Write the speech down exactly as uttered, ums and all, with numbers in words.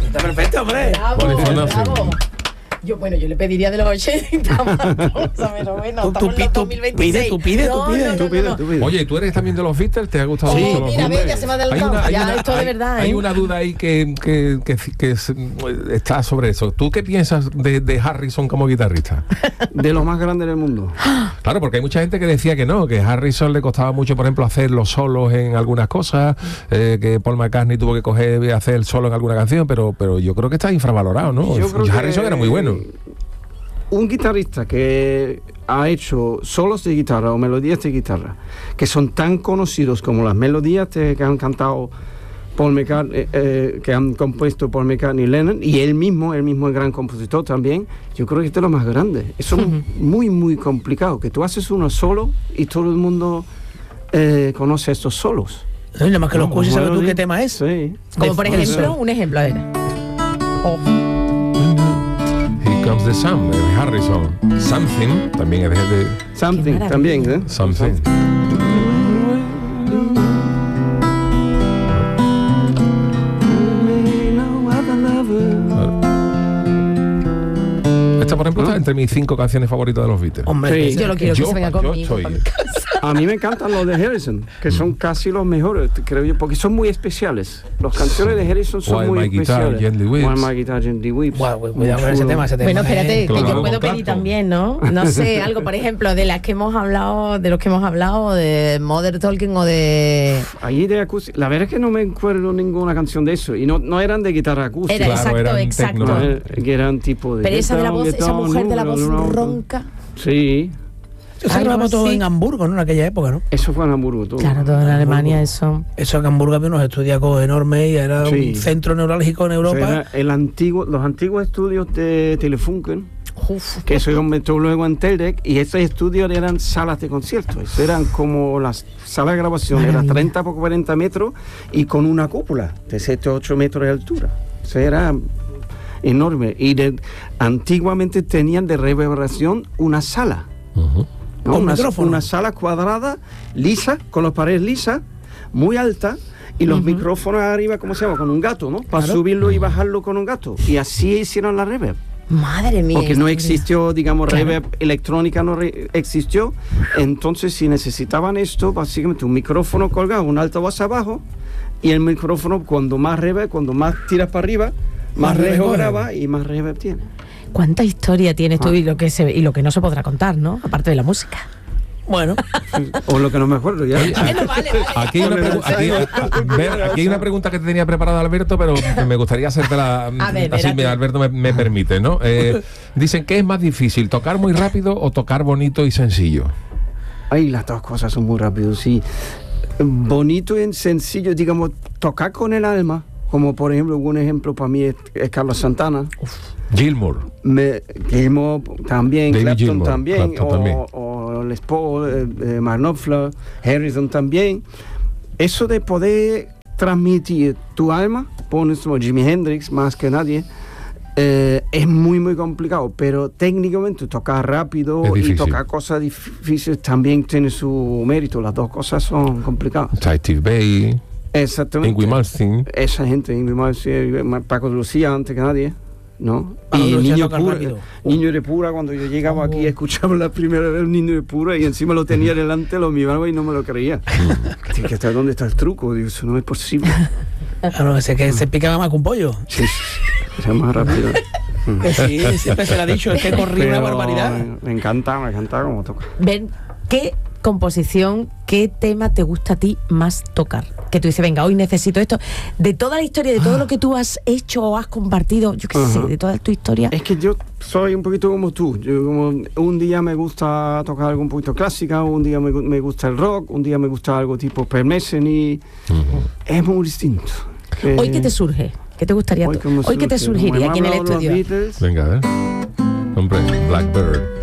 Está perfecto, hombre. Bravo, bravo. Yo, bueno, yo le pediría de los ochenta, pero bueno, tú, tú, tú, tú pide, tú pide, no, tú pide, no, no, tú pide, no, no. tú pide. Oye, ¿tú eres también de los Beatles? ¿Te ha gustado Sí, mucho los mira, Beatles? ve, ya se me ha adelantado, ya esto de verdad, hay ¿eh? una duda ahí que, que, que, que es- está sobre eso. ¿Tú qué piensas de, de Harrison como guitarrista? De los más grandes del mundo. Claro, porque hay mucha gente que decía que no, que a Harrison le costaba mucho, por ejemplo, hacer los solos en algunas cosas, eh, que Paul McCartney tuvo que coger y hacer el solo en alguna canción, pero, pero yo creo que está infravalorado, ¿no? Yo creo Harrison que era muy bueno. Un guitarrista que ha hecho solos de guitarra o melodías de guitarra que son tan conocidos como las melodías de- que han cantado Paul McCartney, eh, eh, que han compuesto Paul McCartney y Lennon, y él mismo, él mismo el gran compositor también, yo creo que es de lo más grande. Eso es muy, muy complicado, que tú haces uno solo y todo el mundo eh, conoce estos solos. No, y nada más que lo No, escuches, como ¿sabes tú melodía. qué tema es? Sí. Como por De- ejemplo, un ejemplo, a ver. Oh. Here Comes the Sun, de Harrison. Something, también es de, de Something maravilla. también, ¿eh? Something. Esta, por ejemplo, está entre mis cinco canciones favoritas de los Beatles. Hombre, Sí. Yo lo quiero que Yo- se venga yo conmigo estoy- para mi casa. A mí me encantan los de Harrison, que son casi los mejores, creo yo, porque son muy especiales. Las canciones de Harrison son While muy My Guitar, especiales. Gently Weeps. While My Guitar Gently Weeps. Guau, cuidado con Muy ese chulo. tema, ese tema. Bueno, ¿eh? espérate, Claro, que yo con puedo pedir Clapton. también, ¿no? No sé, algo, por ejemplo, de las que hemos hablado, de los que hemos hablado, de Modern Talking o de... Ahí de acústica, la verdad es que no me acuerdo ninguna canción de eso, y no, no eran de guitarra acústica. Era Claro, exacto, eran exacto. tecno. No, eh, que eran tipo de... Pero esa de la voz, esa guitarra, mujer de la voz guitarra, ronca. Sí, Eso se Algo grababa todo así. en Hamburgo, ¿no? En aquella época, ¿no? eso fue en Hamburgo todo. Claro, todo en Alemania eso. Eso en Hamburgo había unos estudiacos enormes y era Sí. un centro neurálgico en O Europa. sea, era el antiguo, los antiguos estudios de Telefunken, Uf, que se convirtió luego en Teldec, y estos estudios eran salas de conciertos. Eso eran como las salas de grabación, era Maravilla. treinta por cuarenta metros y con una cúpula de siete o ocho metros de altura. Eso era enorme. Y de- antiguamente tenían de reverberación una sala. Ujú. ¿no? Con Una, micrófono. una sala cuadrada, lisa, con las paredes lisas, muy alta, y los micrófonos arriba, ¿cómo se llama? Con un gato, ¿no? Para Claro. subirlo y bajarlo con un gato. Y así hicieron la reverb. madre mía. Porque no historia. existió, digamos, Claro. reverb electrónica no re- existió. Entonces, si necesitaban esto, básicamente un micrófono colgado, un altavoz abajo, y el micrófono, cuando más reverb, cuando más tiras para arriba, más, Más reverb lejos coge. graba y más reverb tiene. ¿Cuánta historia tienes tú Ah. y lo que se y lo que no se podrá contar, ¿no? Aparte de la música. Bueno, O lo que no me acuerdo ya. Bueno, vale, vale. Aquí hay, una pregu- aquí, ver, aquí hay una pregunta que te tenía preparada, Alberto, pero me gustaría hacértela A ver, así, espérate. me- Alberto me, me permite, ¿no? Eh, dicen que es más difícil, tocar muy rápido o tocar bonito y sencillo. Ay, las dos cosas son muy rápidas, sí. Bonito y sencillo, digamos, tocar con el alma, como por ejemplo, un ejemplo para mí es, es Carlos Santana. Gilmour. Me, Gilmour también, David Clapton Gilmour, también, Clapton o, también. o Les Paul, eh, eh, Mark Knopfler, Harrison también. Eso de poder transmitir tu alma, pones como Jimi Hendrix más que nadie, eh, es muy muy complicado, pero técnicamente tocar rápido Es y difícil. tocar cosas difíciles también tiene su mérito. Las dos cosas son complicadas. Está Steve Vai, Exactamente. Ingrid Malmsteen. Esa gente, Ingrid Malmsteen, Paco de Lucía antes que nadie, ¿no? Paco de Y Lucía Niño toca Pura, rápido. Niño de Pura, cuando yo llegaba aquí escuchaba la primera vez Niño de Pura y encima lo tenía delante, lo miraba y no me lo creía. Digo, ¿qué está- ¿dónde está el truco? Digo, eso no es posible. claro, ese que se picaba más que un pollo. Sí, sí, era más rápido. Que sí, siempre se le ha dicho, es que corría una Pero barbaridad. Me encanta, me encanta cómo toca. Ven, ¿qué composición, qué tema te gusta a ti más tocar? Que tú dices, venga, hoy necesito esto. De toda la historia, de todo lo que tú has hecho o has compartido, yo qué sé, Ajá. de toda tu historia. Es que yo soy un poquito como tú. Yo como un día me gusta tocar algo un poquito clásica, un día me, gu- me gusta el rock, un día me gusta algo tipo Per Messeny. Es muy distinto. Que- ¿Hoy qué te surge? ¿Qué te gustaría? Hoy to- cómo Hoy qué te surge. surgiría Como aquí en el hemos hablado de estudio? los Beatles, Venga, a ver. Hombre, Blackbird.